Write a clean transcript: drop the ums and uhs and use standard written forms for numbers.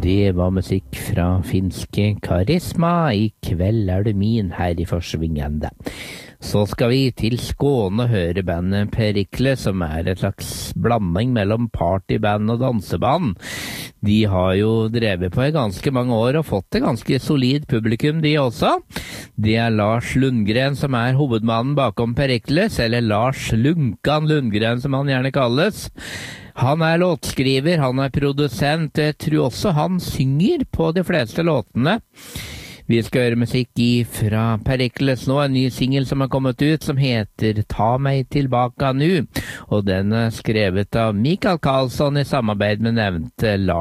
Det var musikk fra finske Karisma. I kveld er du min her i Forsvingende. Så skal vi til Skåne og høre bandet Perikle, som er et slags blanding mellom partyband og danseband. De har jo drevet på i ganske mange år og fått et ganske solid publikum, de også. Det er Lars Lundgren som er hovedmannen bakom Perikles, eller Lars Lunkan Lundgren som han gjerne kalles. Han er låtskriver, han er produsent, jeg tror også han synger på de fleste låtene. Vi skal høre musikk fra Perikles nå, en ny single som har kommet ut, som heter Ta meg tilbake nu, og den er skrevet av Mikael Karlsson i samarbeid med nevnte Lars